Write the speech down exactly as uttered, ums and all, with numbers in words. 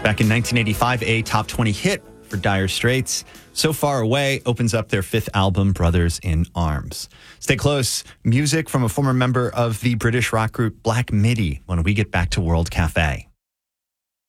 Back in nineteen eighty-five, a top twenty hit for Dire Straits. So Far Away opens up their fifth album, Brothers in Arms. Stay close. Music from a former member of the British rock group Black Midi when we get back to World Cafe.